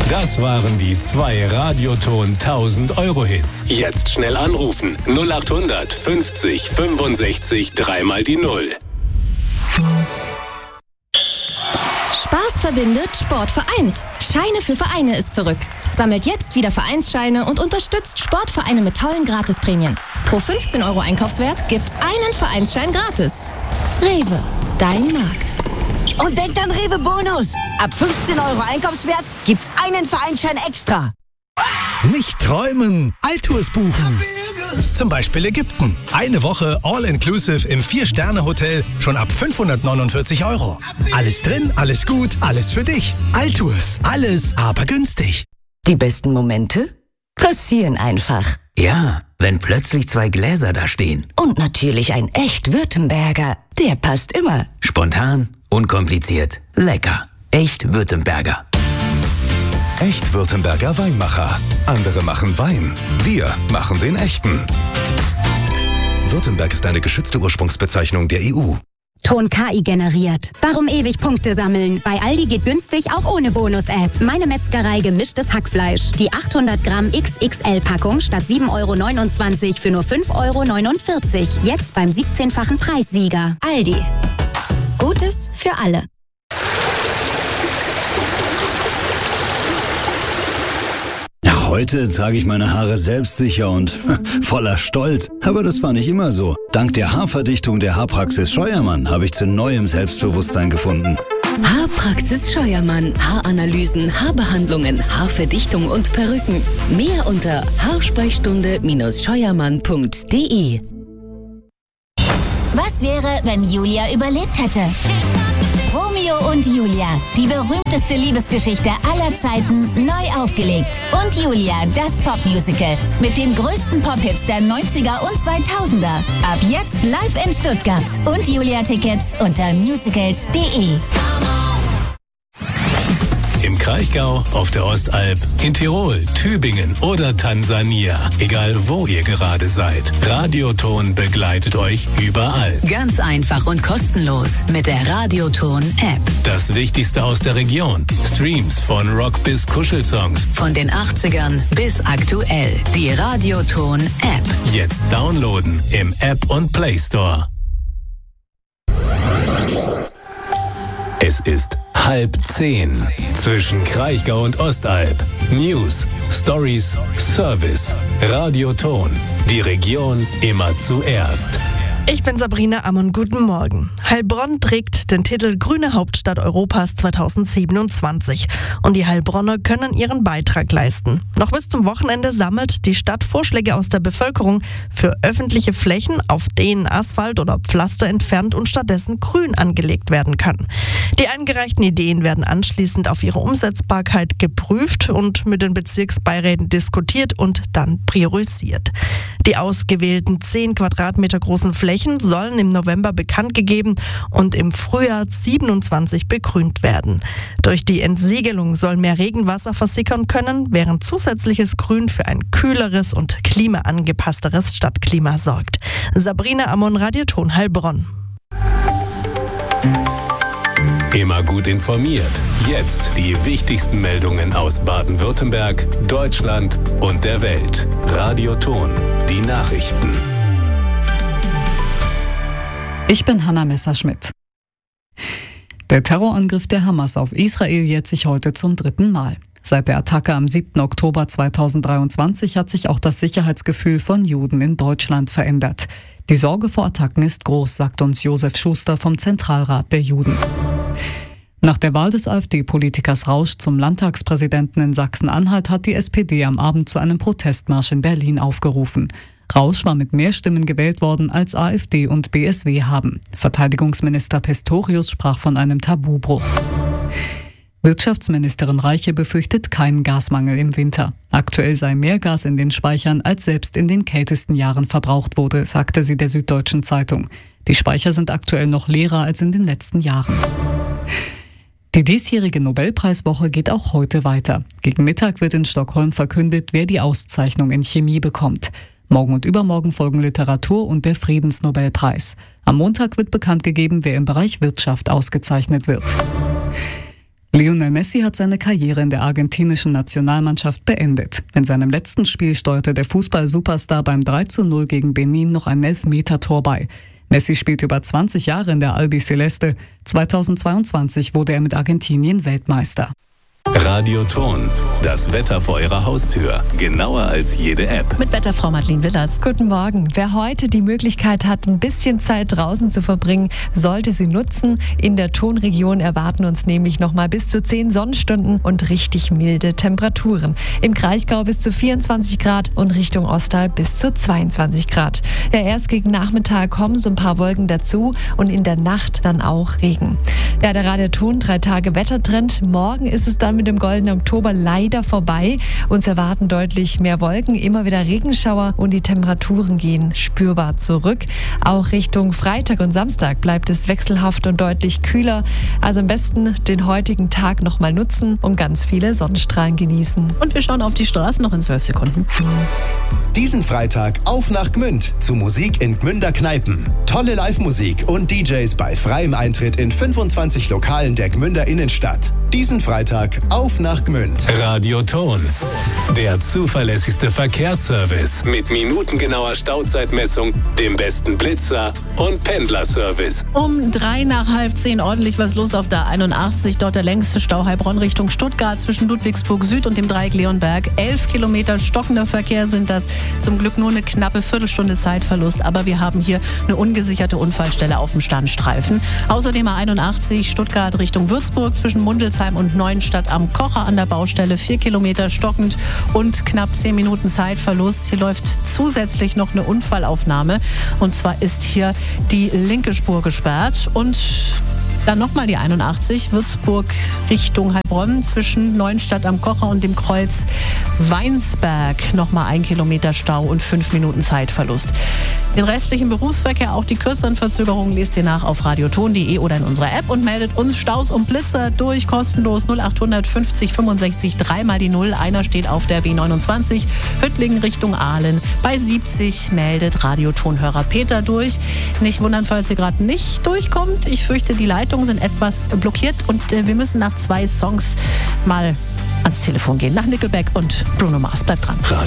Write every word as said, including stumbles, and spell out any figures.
Das waren die zwei Radioton tausend Euro Hits. Jetzt schnell anrufen. null acht hundert fünfzig fünfundsechzig dreimal die Null. Spaß verbindet, Sport vereint. Scheine für Vereine ist zurück. Sammelt jetzt wieder Vereinsscheine und unterstützt Sportvereine mit tollen Gratisprämien. Pro fünfzehn Euro Einkaufswert gibt's einen Vereinsschein gratis. Rewe, dein Markt. Und denkt an Rewe Bonus. Ab fünfzehn Euro Einkaufswert gibt's einen Vereinsschein extra. Nicht träumen, Altours buchen. Zum Beispiel Ägypten. Eine Woche All-Inclusive im Vier-Sterne-Hotel schon ab fünfhundertneunundvierzig Euro. Alles drin, alles gut, alles für dich. Altours, alles, aber günstig. Die besten Momente passieren einfach. Ja, wenn plötzlich zwei Gläser da stehen. Und natürlich ein echt Württemberger. Der passt immer. Spontan, unkompliziert, lecker. Echt Württemberger. Echt Württemberger Weinmacher. Andere machen Wein. Wir machen den echten. Württemberg ist eine geschützte Ursprungsbezeichnung der E U. Ton K I generiert. Warum ewig Punkte sammeln? Bei Aldi geht günstig auch ohne Bonus-App. Meine Metzgerei gemischtes Hackfleisch. Die achthundert Gramm X X L-Packung statt sieben Euro neunundzwanzig für nur fünf Euro neunundvierzig. Jetzt beim siebzehnfachen Preissieger. Aldi. Gutes für alle. Heute trage ich meine Haare selbstsicher und voller Stolz. Aber das war nicht immer so. Dank der Haarverdichtung der Haarpraxis Scheuermann habe ich zu neuem Selbstbewusstsein gefunden. Haarpraxis Scheuermann. Haaranalysen, Haarbehandlungen, Haarverdichtung und Perücken. Mehr unter haarsprechstunde scheuermann punkt de. Was wäre, wenn Julia überlebt hätte? Romeo und Julia, die berühmteste Liebesgeschichte aller Zeiten, neu aufgelegt. Und Julia, das Popmusical mit den größten Pop-Hits der neunziger und zweitausender. Ab jetzt live in Stuttgart und Julia-Tickets unter musicals punkt de. Im Kraichgau, auf der Ostalb, in Tirol, Tübingen oder Tansania. Egal wo ihr gerade seid. Radioton begleitet euch überall. Ganz einfach und kostenlos mit der Radioton-App. Das Wichtigste aus der Region. Streams von Rock bis Kuschelsongs. Von den achtzigern bis aktuell. Die Radioton-App. Jetzt downloaden im App und Play Store. Es ist halb zehn. Zwischen Kraichgau und Ostalb. News, Stories, Service. Radioton. Die Region immer zuerst. Ich bin Sabrina Ammon, guten Morgen. Heilbronn trägt den Titel Grüne Hauptstadt Europas zweitausendsiebenundzwanzig und die Heilbronner können ihren Beitrag leisten. Noch bis zum Wochenende sammelt die Stadt Vorschläge aus der Bevölkerung für öffentliche Flächen, auf denen Asphalt oder Pflaster entfernt und stattdessen Grün angelegt werden kann. Die eingereichten Ideen werden anschließend auf ihre Umsetzbarkeit geprüft und mit den Bezirksbeiräten diskutiert und dann priorisiert. Die ausgewählten zehn Quadratmeter großen Flächen sollen im November bekannt gegeben und im Frühjahr siebenundzwanzig begrünt werden. Durch die Entsiegelung soll mehr Regenwasser versickern können, während zusätzliches Grün für ein kühleres und klimaangepassteres Stadtklima sorgt. Sabrina Ammon, Radioton Heilbronn. Immer gut informiert. Jetzt die wichtigsten Meldungen aus Baden-Württemberg, Deutschland und der Welt. Radioton, die Nachrichten. Ich bin Hanna Messerschmidt. Der Terrorangriff der Hamas auf Israel jährt sich heute zum dritten Mal. Seit der Attacke am siebten Oktober zweitausenddreiundzwanzig hat sich auch das Sicherheitsgefühl von Juden in Deutschland verändert. Die Sorge vor Attacken ist groß, sagt uns Josef Schuster vom Zentralrat der Juden. Nach der Wahl des AfD-Politikers Rausch zum Landtagspräsidenten in Sachsen-Anhalt hat die S P D am Abend zu einem Protestmarsch in Berlin aufgerufen. Rausch war mit mehr Stimmen gewählt worden, als AfD und B S W haben. Verteidigungsminister Pistorius sprach von einem Tabubruch. Wirtschaftsministerin Reiche befürchtet keinen Gasmangel im Winter. Aktuell sei mehr Gas in den Speichern, als selbst in den kältesten Jahren verbraucht wurde, sagte sie der Süddeutschen Zeitung. Die Speicher sind aktuell noch leerer als in den letzten Jahren. Die diesjährige Nobelpreiswoche geht auch heute weiter. Gegen Mittag wird in Stockholm verkündet, wer die Auszeichnung in Chemie bekommt. Morgen und übermorgen folgen Literatur und der Friedensnobelpreis. Am Montag wird bekannt gegeben, wer im Bereich Wirtschaft ausgezeichnet wird. Lionel Messi hat seine Karriere in der argentinischen Nationalmannschaft beendet. In seinem letzten Spiel steuerte der Fußball-Superstar beim drei zu null gegen Benin noch ein Elfmeter-Tor bei. Messi spielt über zwanzig Jahre in der Albiceleste. zweitausendzweiundzwanzig wurde er mit Argentinien Weltmeister. Radio Ton, das Wetter vor Ihrer Haustür. Genauer als jede App. Mit Wetterfrau Madeleine Willers. Guten Morgen. Wer heute die Möglichkeit hat, ein bisschen Zeit draußen zu verbringen, sollte sie nutzen. In der Tonregion erwarten uns nämlich noch mal bis zu zehn Sonnenstunden und richtig milde Temperaturen. Im Kraichgau bis zu vierundzwanzig Grad und Richtung Ostal bis zu zweiundzwanzig Grad. Ja, erst gegen Nachmittag kommen so ein paar Wolken dazu und in der Nacht dann auch Regen. Ja, der Radio Ton, drei Tage Wettertrend. Morgen ist es dann mit dem goldenen Oktober leider vorbei. Uns erwarten deutlich mehr Wolken, immer wieder Regenschauer und die Temperaturen gehen spürbar zurück. Auch Richtung Freitag und Samstag bleibt es wechselhaft und deutlich kühler. Also am besten den heutigen Tag noch mal nutzen und ganz viele Sonnenstrahlen genießen. Und wir schauen auf die Straßen noch in zwölf Sekunden. Diesen Freitag auf nach Gmünd zu Musik in Gmünder Kneipen. Tolle Live-Musik und D Js bei freiem Eintritt in fünfundzwanzig Lokalen der Gmünder Innenstadt. Diesen Freitag auf nach Gmünd. Radio Ton, der zuverlässigste Verkehrsservice mit minutengenauer Stauzeitmessung, dem besten Blitzer und Pendlerservice. Um drei nach halb zehn ordentlich was los auf der einundachtzig. Dort der längste Stau Heilbronn Richtung Stuttgart zwischen Ludwigsburg Süd und dem Dreieck Leonberg. Elf Kilometer stockender Verkehr sind das. Zum Glück nur eine knappe Viertelstunde Zeitverlust. Aber wir haben hier eine ungesicherte Unfallstelle auf dem Standstreifen. Außerdem A einundachtzig Stuttgart Richtung Würzburg zwischen Mundelsheim und Neuenstadt am Kocher an der Baustelle. Vier Kilometer stockend und knapp zehn Minuten Zeitverlust. Hier läuft zusätzlich noch eine Unfallaufnahme. Und zwar ist hier die linke Spur gesperrt. Und dann nochmal die einundachtzig, Würzburg Richtung Heilbronn zwischen Neuenstadt am Kocher und dem Kreuz Weinsberg. Nochmal ein Kilometer Stau und fünf Minuten Zeitverlust. Den restlichen Berufsverkehr, auch die kürzeren Verzögerungen, lest ihr nach auf radioton punkt de oder in unserer App und meldet uns Staus und Blitzer durch, kostenlos null achthundert fünfzig fünfundsechzig, dreimal die Null. Einer steht auf der B neunundzwanzig, Hüttlingen Richtung Aalen. Bei siebzig meldet Radiotonhörer Peter durch. Nicht wundern, falls ihr gerade nicht durchkommt. Ich fürchte, die Leitungen sind etwas blockiert und äh, wir müssen nach zwei Songs mal ans Telefon gehen. Nach Nickelback und Bruno Mars. Bleibt dran.